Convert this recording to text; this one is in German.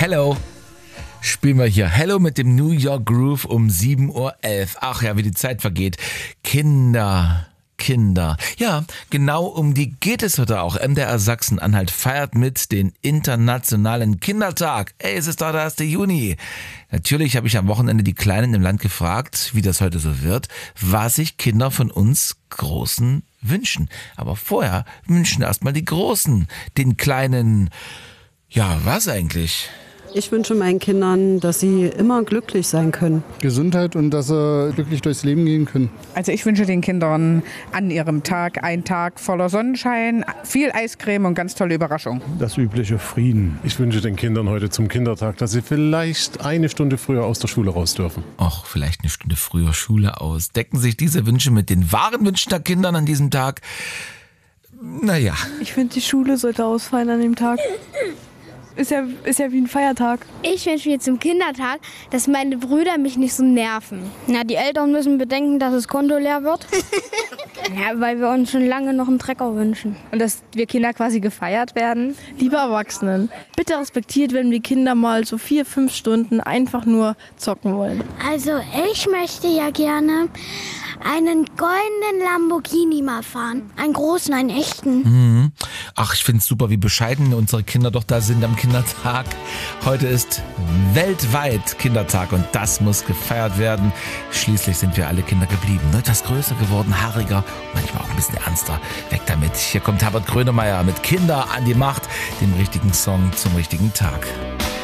Hello spielen wir hier. Hello mit dem New York Groove um 7.11 Uhr. Ach ja, wie die Zeit vergeht. Kinder. Ja, genau um die geht es heute auch. MDR Sachsen-Anhalt feiert mit den Internationalen Kindertag. Es ist doch der 1. Juni. Natürlich habe ich am Wochenende die Kleinen im Land gefragt, wie das heute so wird, was sich Kinder von uns Großen wünschen. Aber vorher wünschen erstmal die Großen den Kleinen, ja, was eigentlich? Ich wünsche meinen Kindern, dass sie immer glücklich sein können. Gesundheit und dass sie glücklich durchs Leben gehen können. Also ich wünsche den Kindern an ihrem Tag einen Tag voller Sonnenschein, viel Eiscreme und ganz tolle Überraschungen. Das übliche Frieden. Ich wünsche den Kindern heute zum Kindertag, dass sie vielleicht eine Stunde früher aus der Schule raus dürfen. Och, vielleicht eine Stunde früher Schule aus. Decken sich diese Wünsche mit den wahren Wünschen der Kinder an diesem Tag? Naja. Ich finde, die Schule sollte ausfallen an dem Tag. Ist ja wie ein Feiertag. Ich wünsche mir zum Kindertag, dass meine Brüder mich nicht so nerven. Na, die Eltern müssen bedenken, dass das Konto leer wird. Ja, weil wir uns schon lange noch einen Trecker wünschen. Und dass wir Kinder quasi gefeiert werden. Liebe Erwachsenen, bitte respektiert, wenn wir Kinder mal so 4-5 Stunden einfach nur zocken wollen. Also ich möchte ja gerne einen goldenen Lamborghini mal fahren. Einen großen, einen echten. Ach, ich find's super, wie bescheiden unsere Kinder doch da sind am Kindertag. Heute ist weltweit Kindertag und das muss gefeiert werden. Schließlich sind wir alle Kinder geblieben. Etwas größer geworden, haariger, manchmal auch ein bisschen ernster. Weg damit. Hier kommt Herbert Grönemeyer mit Kinder an die Macht, dem richtigen Song zum richtigen Tag.